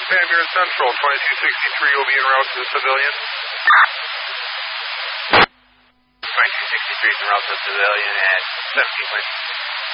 Sam, you're in Central. 2263 will be en route to the civilian. 2263 is en route to the civilian at 17 Lynch.